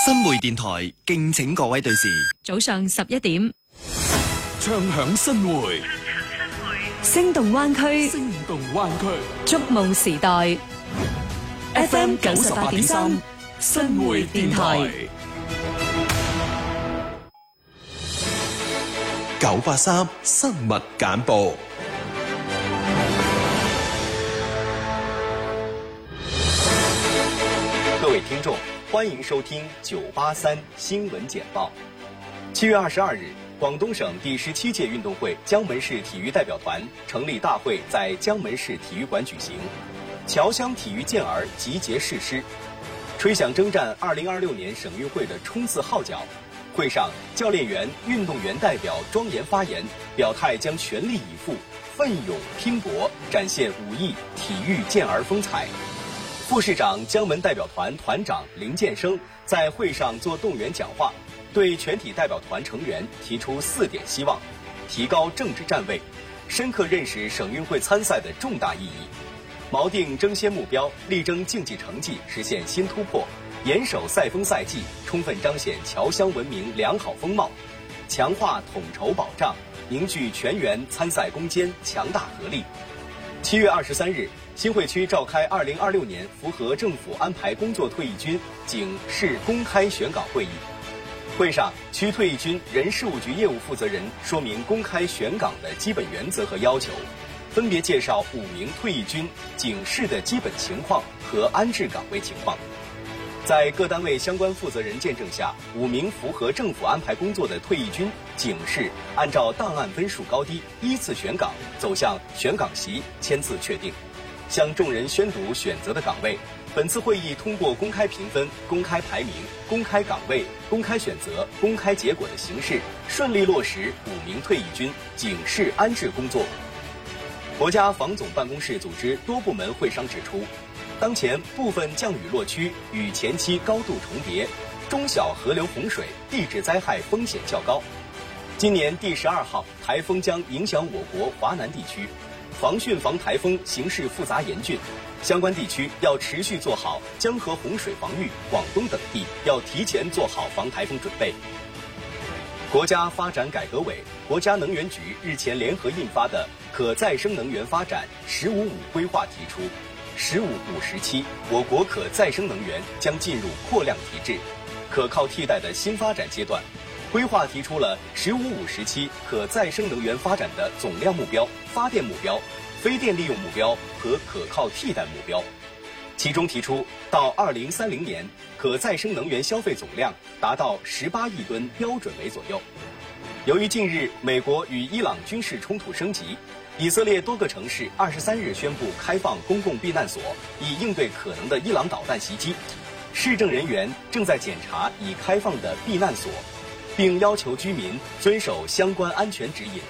新媒電台敬請各位對視。 早上11點， 唱響新會， 聲動灣區， 聲動灣區， 觸夢時代。FM 98.3，新媒電台。 983新聞簡報。 各位聽眾，歡迎收聽983新聞簡報。7月22日，廣東省第17屆運動會江門市體育代表團成立大會在江門市體育館舉行，僑鄉體育健兒集結誓師，吹響征戰2026年省運會的衝刺號角。會上，教練員、運動員代表莊嚴發言，表態將全力以赴、奮勇拼搏，展現武藝體育健兒風采。副市長江門代表團團長林建生在會上做動員講話，對全體代表團成員提出4點希望：提高政治站位，深刻認識省運會參賽的重大意義，錨定爭先目標，力爭競技成績實現新突破。嚴守賽風賽季，充分彰顯僑鄉文明良好風貌，強化統籌保障，凝聚全員參賽攻堅強大合力。7月23日，新會區召開2026年符合政府安排工作退役軍警示公開選崗會議。會上，區退役軍人事務局業務負責人說明公開選崗的基本原則和要求，分別介紹5名退役軍警示的基本情況和安置崗位情況。在各單位相關負責人見證下，5名符合政府安排工作的退役軍警示按照檔案分數高低依次選崗，走向選崗席簽字確定，向眾人宣讀選擇的崗位。本次會議通過公開評分、公開排名、公開崗位、公開選擇、公開結果的形式，順利落實5名退役軍警示安置工作。國家防總辦公室組織多部門會商指出，當前部分降雨落區與前期高度重疊，中小河流洪水、地質災害風險較高。今年第12號颱風將影響我國華南地區，防汛防颱風形勢複雜嚴峻，相關地區要持續做好江河洪水防禦，廣東等地要提前做好防颱風準備。國家發展改革委、國家能源局日前聯合印發的可再生能源發展15-5規劃提出，15-5時期，我國可再生能源將進入擴量提質、可靠替代的新發展階段。規劃提出了15-5時期可再生能源發展的總量目標、發電目標、非電利用目標和可靠替代目標。其中提出，到2030年，可再生能源消費總量達到18億噸標準煤左右。由於近日美國與伊朗軍事衝突升級，以色列多個城市23日宣布開放公共避難所，以應對可能的伊朗導彈襲擊。市政人員正在檢查已開放的避難所，並要求居民遵守相關安全指引。